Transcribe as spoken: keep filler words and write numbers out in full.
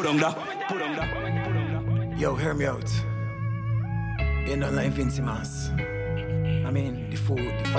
put on that, put on that. Yo, hear me out. You're not like Vincy Mas. I mean, the food, the